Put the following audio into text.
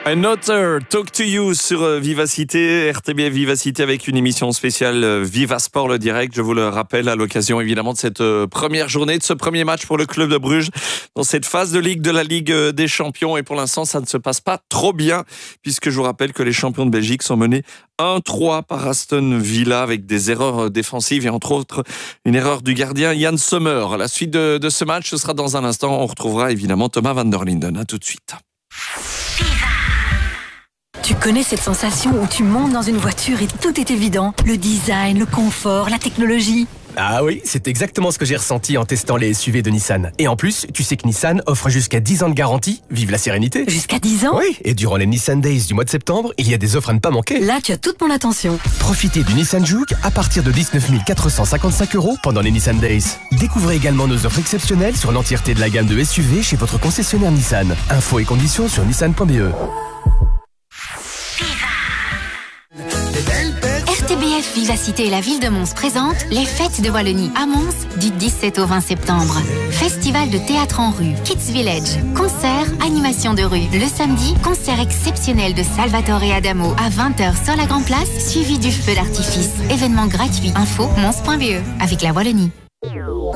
Another Talk to You sur Vivacité, RTBF Vivacité avec une émission spéciale Viva Sport le direct. Je vous le rappelle à l'occasion évidemment de cette première journée, de ce premier match pour le club de Bruges dans cette phase de Ligue de la Ligue des Champions. Et pour l'instant, ça ne se passe pas trop bien puisque je vous rappelle que les champions de Belgique sont menés 1-3 par Aston Villa avec des erreurs défensives et entre autres une erreur du gardien Yann Sommer. La suite de ce match, ce sera dans un instant. On retrouvera évidemment Thomas van der Linden. À tout de suite. Tu connais cette sensation où tu montes dans une voiture et tout est évident? Le design, le confort, la technologie. Ah oui, c'est exactement ce que j'ai ressenti en testant les SUV de Nissan. Et en plus, tu sais que Nissan offre jusqu'à 10 ans de garantie. Vive la sérénité. Jusqu'à 10 ans? Oui, et durant les Nissan Days du mois de septembre, il y a des offres à ne pas manquer. Là, tu as toute mon attention. Profitez du Nissan Juke à partir de 19 455 € pendant les Nissan Days. Découvrez également nos offres exceptionnelles sur l'entièreté de la gamme de SUV chez votre concessionnaire Nissan. Infos et conditions sur nissan.be. RTBF Vivacité et la ville de Mons présentent les fêtes de Wallonie à Mons du 17 au 20 septembre. Festival de théâtre en rue, Kids Village, concerts, animation de rue. Le samedi, concert exceptionnel de Salvatore Adamo à 20h sur la Grand Place, suivi du feu d'artifice. Événement gratuit. Info mons.be avec la Wallonie.